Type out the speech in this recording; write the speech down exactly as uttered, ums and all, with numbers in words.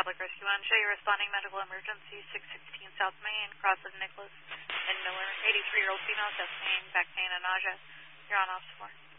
Public Rescue one. Show you responding medical emergency, six sixteen South Main, cross of Nicholas and Miller. eighty-three-year-old female, chest pain, back pain, and nausea. You're on off four.